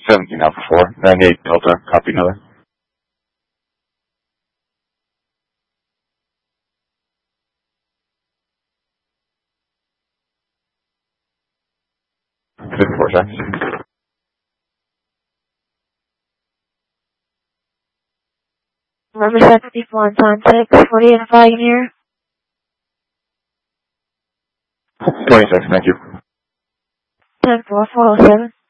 17 Alpha 4, 98 Delta, copy another. Four seconds. Remember 71 time 6, 48 and flagging here. 26, thank you. 10-4, 407.